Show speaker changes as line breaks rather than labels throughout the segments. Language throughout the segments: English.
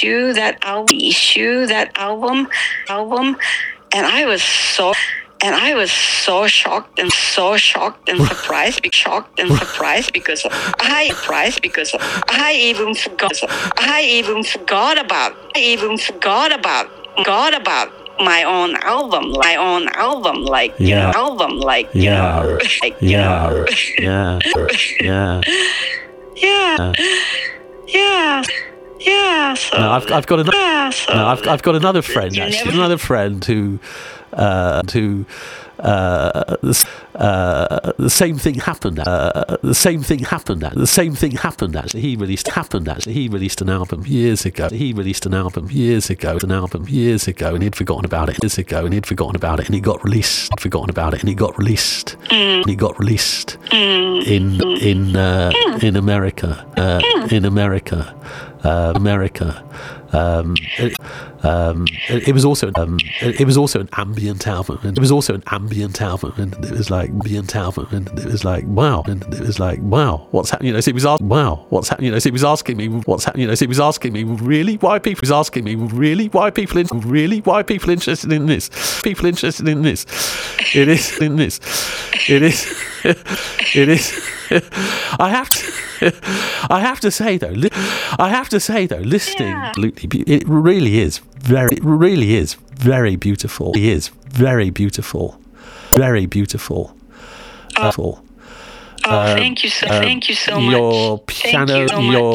album, and I was so shocked and surprised because I even forgot about my own album, So
no, I've got another friend. Actually, another friend who the same thing happened. The same thing happened. Actually, he released an album years ago. And he'd forgotten about it. And he got released. In America. It was also an ambient album, and it was like wow, what's happening? So he was asking me really why are people interested in this? It is. I have to say though, listening, absolutely, it really is very beautiful. It is very beautiful.
Thank you so much.
Your piano.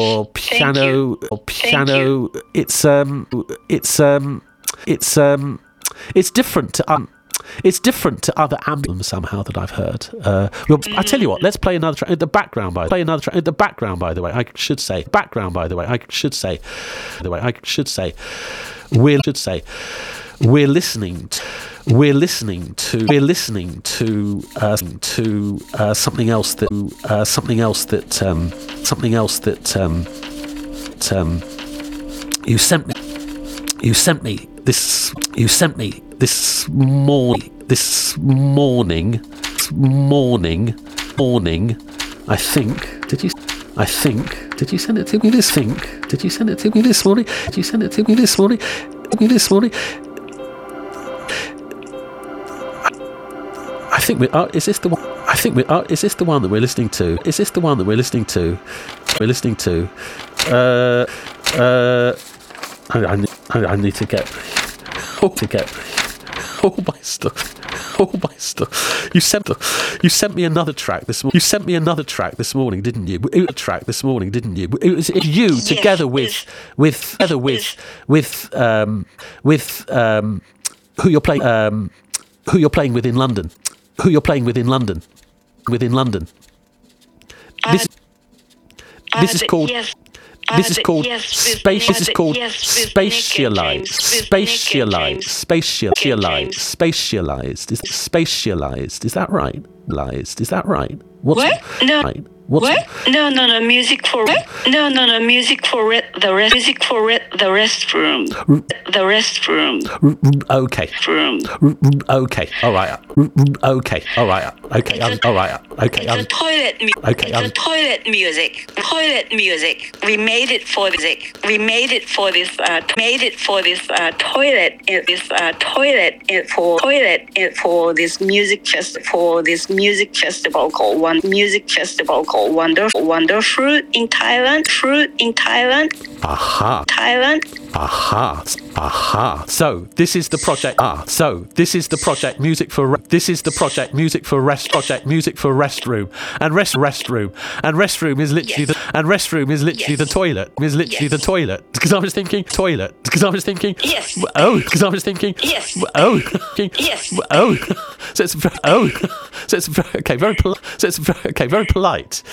It's different to It's different to other albums somehow that I've heard. I tell you what, let's play another track in the background. By the way, I should say. We're listening to something else that you sent me this morning. I think. Did you send it to me this morning? I think we are. Is this the one? Is this the one that we're listening to? I need to get all my stuff. You sent me another track this morning. Didn't you? It was you together with who you're playing with in London. This is called. This is called spatialized. Is that right? What?
No. What? No. Music for the restroom.
Okay. Okay. All right. Okay.
It's a toilet music. We made it for this music festival called Wonder Fruit in Thailand.
Aha. So this is the project. Music for restroom. And restroom is literally the toilet. The toilet. Because I was thinking toilet.
Yes.
Because I was thinking.
Yes.
Yes. So it's okay. Very polite.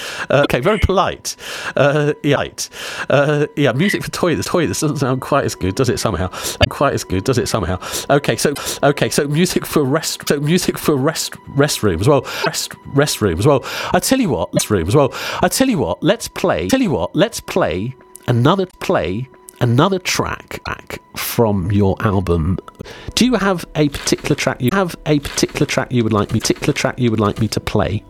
Music for toilets. Toilets doesn't sound quite as good, does it? Somehow. Okay. So music for restrooms. Well, I tell you what. Let's play another track from your album. Do you have a particular track you would like me to play?